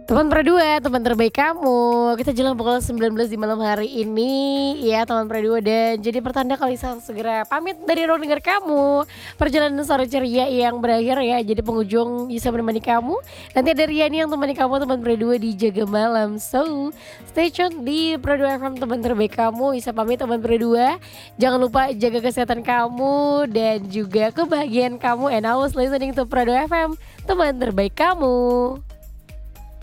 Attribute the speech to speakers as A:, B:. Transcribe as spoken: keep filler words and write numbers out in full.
A: Teman Perdua, teman terbaik kamu. Kita jelang pukul sembilan belas di malam hari ini ya teman Perdua, dan jadi pertanda kalau Lisa harus segera pamit dari ruang dengar kamu. Perjalanan sore ceria yang berakhir ya, jadi penghujung bisa menemani kamu. Nanti ada Riani yang temani kamu teman Perdua di Jaga Malam. So, stay tune di Perdua F M teman terbaik kamu. Isa pamit teman Perdua. Jangan lupa jaga kesehatan kamu dan juga kebahagiaan kamu. And I was listening to Perdua F M, teman terbaik kamu.